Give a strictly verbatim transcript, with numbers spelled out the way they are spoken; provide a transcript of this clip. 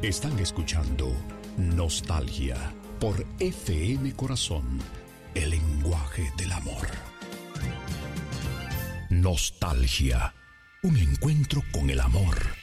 Están escuchando Nostalgia por F M Corazón, el lenguaje del amor. Nostalgia, un encuentro con el amor